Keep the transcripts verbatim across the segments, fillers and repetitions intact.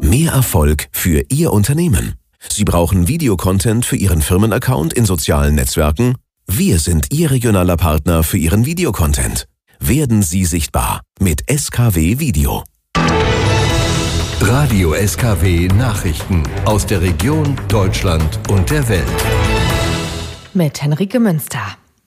Mehr Erfolg für Ihr Unternehmen. Sie brauchen Videocontent für Ihren Firmenaccount in sozialen Netzwerken? Wir sind Ihr regionaler Partner für Ihren Videocontent. Werden Sie sichtbar mit S K W Video. Radio S K W Nachrichten aus der Region, Deutschland und der Welt. Mit Henrike Münster.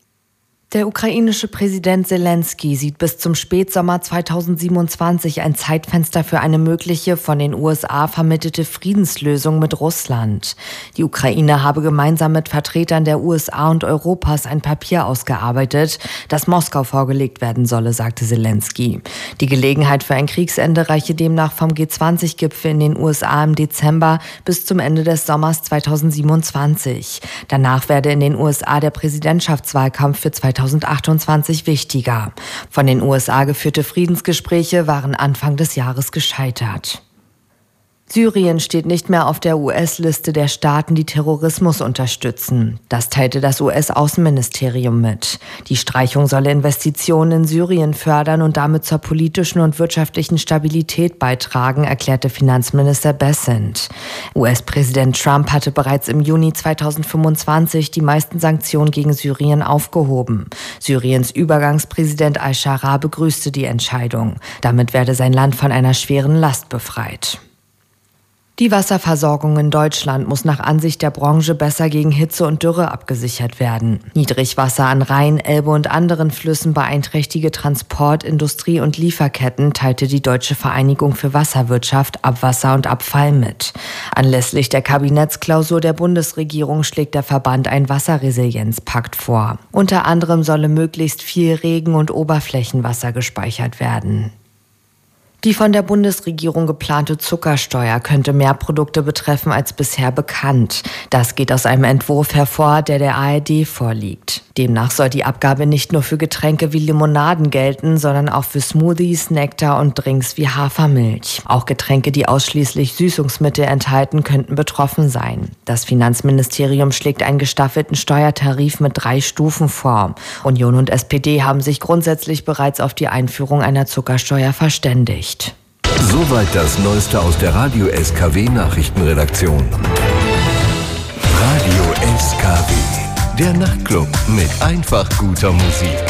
Der ukrainische Präsident Zelensky sieht bis zum Spätsommer zweitausendsiebenundzwanzig ein Zeitfenster für eine mögliche von den U S A vermittelte Friedenslösung mit Russland. Die Ukraine habe gemeinsam mit Vertretern der U S A und Europas ein Papier ausgearbeitet, das Moskau vorgelegt werden solle, sagte Zelensky. Die Gelegenheit für ein Kriegsende reiche demnach vom G zwanzig Gipfel in den U S A im Dezember bis zum Ende des Sommers zweitausendsiebenundzwanzig. Danach werde in den U S A der Präsidentschaftswahlkampf für zweitausendachtundzwanzig wichtiger. Von den U S A geführte Friedensgespräche waren Anfang des Jahres gescheitert. Syrien steht nicht mehr auf der U S-Liste der Staaten, die Terrorismus unterstützen. Das teilte das U S-Außenministerium mit. Die Streichung solle Investitionen in Syrien fördern und damit zur politischen und wirtschaftlichen Stabilität beitragen, erklärte Finanzminister Bessent. U S-Präsident Trump hatte bereits im Juni zweitausendfünfundzwanzig die meisten Sanktionen gegen Syrien aufgehoben. Syriens Übergangspräsident al-Shara begrüßte die Entscheidung. Damit werde sein Land von einer schweren Last befreit. Die Wasserversorgung in Deutschland muss nach Ansicht der Branche besser gegen Hitze und Dürre abgesichert werden. Niedrigwasser an Rhein, Elbe und anderen Flüssen beeinträchtige Transport-, Industrie- und Lieferketten, teilte die Deutsche Vereinigung für Wasserwirtschaft, Abwasser und Abfall mit. Anlässlich der Kabinettsklausur der Bundesregierung schlägt der Verband einen Wasserresilienzpakt vor. Unter anderem solle möglichst viel Regen- und Oberflächenwasser gespeichert werden. Die von der Bundesregierung geplante Zuckersteuer könnte mehr Produkte betreffen als bisher bekannt. Das geht aus einem Entwurf hervor, der der A R D vorliegt. Demnach soll die Abgabe nicht nur für Getränke wie Limonaden gelten, sondern auch für Smoothies, Nektar und Drinks wie Hafermilch. Auch Getränke, die ausschließlich Süßungsmittel enthalten, könnten betroffen sein. Das Finanzministerium schlägt einen gestaffelten Steuertarif mit drei Stufen vor. Union und S P D haben sich grundsätzlich bereits auf die Einführung einer Zuckersteuer verständigt. Soweit das Neueste aus der Radio S K W Nachrichtenredaktion. Radio S K W, der Nachtclub mit einfach guter Musik.